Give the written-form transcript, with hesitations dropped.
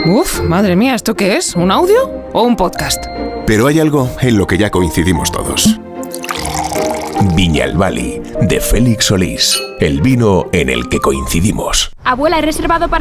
Uf, madre mía, ¿esto qué es? ¿Un audio o un podcast? Pero hay algo en lo que ya coincidimos todos. Viñalbali, de Félix Solís. El vino en el que coincidimos. Abuela, he reservado para